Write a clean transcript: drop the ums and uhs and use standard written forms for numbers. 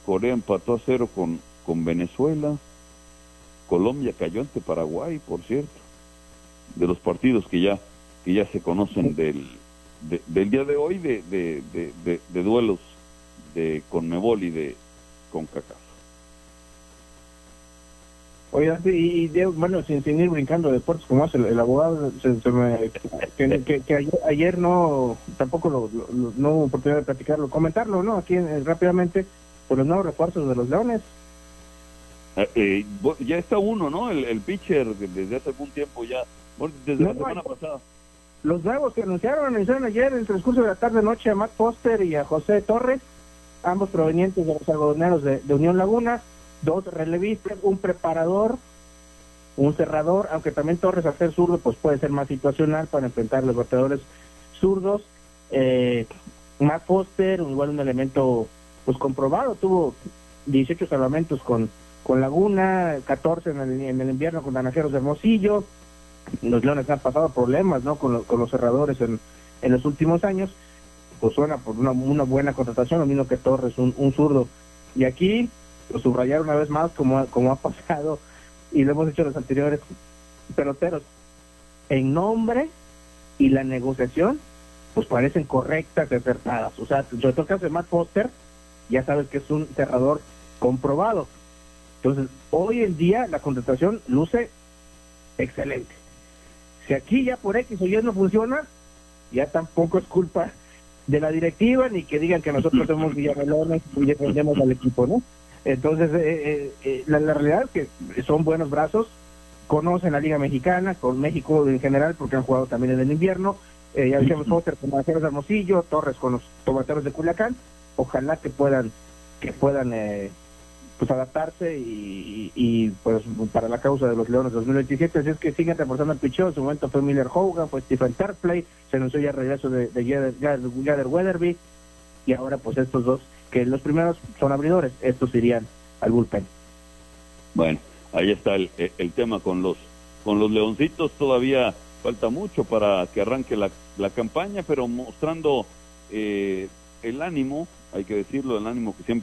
Corea empató a 0 con Venezuela, Colombia cayó ante Paraguay, por cierto, de los partidos que ya se conocen del día de hoy, de duelos de Conmebol y de CONCACAF. Oye, bueno, sin ir brincando de deportes como hace el abogado, que ayer no, tampoco no hubo oportunidad de platicarlo, comentarlo, ¿no? Aquí rápidamente, por los nuevos refuerzos de los Leones. Ya está uno, ¿no? El pitcher desde hace algún tiempo ya, desde la semana pasada. Los nuevos que anunciaron ayer en el transcurso de la tarde-noche a Matt Foster y a José Torres, ambos provenientes de los algodoneros de Unión Laguna, 2 relevistas, un preparador, un cerrador, aunque también Torres, al ser zurdo, pues puede ser más situacional para enfrentar a los bateadores zurdos. Matt Foster, igual un elemento pues comprobado, tuvo 18 salvamentos con Laguna, 14 en el invierno con Naranjeros de Hermosillo. Los Leones han pasado problemas, ¿no? con los cerradores en los últimos años. Pues suena por una buena contratación, lo mismo que Torres, un zurdo. Y aquí lo subrayar una vez más, como ha pasado, y lo hemos hecho los anteriores peloteros, en nombre y la negociación, pues parecen correctas y acertadas. O sea, sobre todo el caso de Matt Foster, ya sabes que es un cerrador comprobado. Entonces, hoy en día la contratación luce excelente. Si aquí ya por X o Y no funciona, ya tampoco es culpa de la directiva, ni que digan que nosotros somos villamelones y defendemos al equipo, ¿no? Entonces, la realidad es que son buenos brazos, conocen la Liga Mexicana, con México en general, porque han jugado también en el invierno. Ya decíamos, Foster con Naranjeros de Hermosillo, Torres con los Tomateros de Culiacán. Ojalá que puedan pues adaptarse y pues para la causa de los Leones 2027. Así es que siguen reforzando el picheo. En su momento fue Miller Hogan, fue Stephen Tarpley, se anunció ya el regreso de Jader Weatherby, y ahora pues estos dos, que los primeros son abridores, estos irían al bullpen. Bueno, ahí está el tema con los Leoncitos. Todavía falta mucho para que arranque la campaña, pero mostrando el ánimo, hay que decirlo, el ánimo que siempre